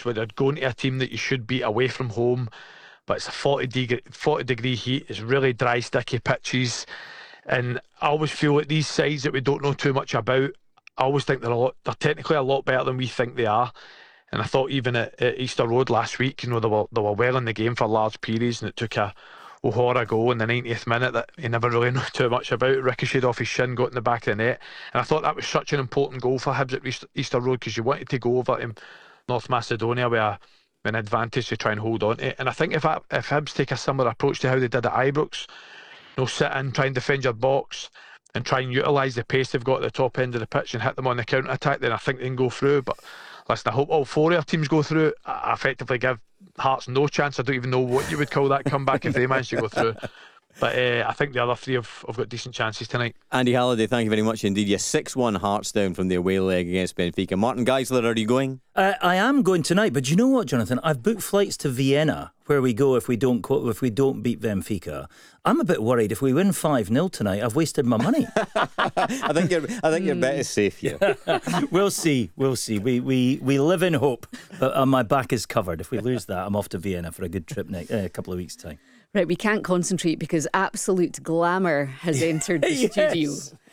where they're going to a team that you should beat away from home, but it's a 40 degree heat. It's really dry, sticky pitches. And I always feel like these sides that we don't know too much about, I always think they're technically a lot better than we think they are. And I thought even at Easter Road last week, they were well in the game for large periods, and it took a O'Hara goal in the 90th minute that he never really knew too much about. Ricocheted off his shin, got in the back of the net. And I thought that was such an important goal for Hibs at Easter Road, because you wanted to go over to North Macedonia with an advantage to try and hold on to it. And I think if Hibs take a similar approach to how they did at Ibrox, sit in, try and defend your box and try and utilise the pace they've got at the top end of the pitch and hit them on the counter-attack, then I think they can go through. But listen, I hope all four of our teams go through. I effectively give Hearts no chance. I don't even know what you would call that comeback if they manage to go through. But I think the other three have got decent chances tonight. Andy Halliday, thank you very much indeed. You're 6-1 Hearts down from the away leg against Benfica. Martin Geisler, are you going? I am going tonight, but you know what, Jonathan? I've booked flights to Vienna, where we go if we don't beat Benfica. I'm a bit worried if we win 5-0 tonight. I've wasted my money. I think your bet is safe here. We'll see. We live in hope, but my back is covered. If we lose that, I'm off to Vienna for a good trip a couple of weeks' time. Right, we can't concentrate because absolute glamour has entered the studio.